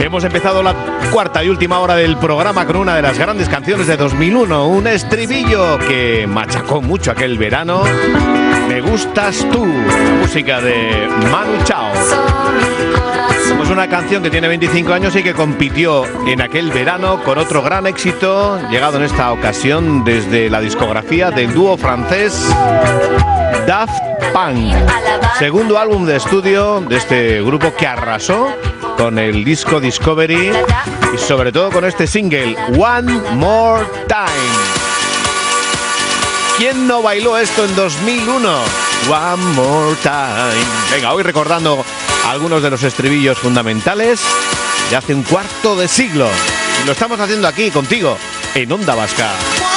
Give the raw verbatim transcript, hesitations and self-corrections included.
Hemos empezado la cuarta y última hora del programa con una de las grandes canciones de dos mil uno, un estribillo que machacó mucho aquel verano. Me gustas tú, música de Manu Chao. Es una canción que tiene veinticinco años y que compitió en aquel verano con otro gran éxito, llegado en esta ocasión desde la discografía del dúo francés Daft Punk. Segundo álbum de estudio de este grupo que arrasó con el disco Discovery y sobre todo con este single One More Time. ¿Quién no bailó esto en dos mil uno? One More Time. Venga, hoy recordando algunos de los estribillos fundamentales de hace un cuarto de siglo. Y lo estamos haciendo aquí contigo en Onda Vasca.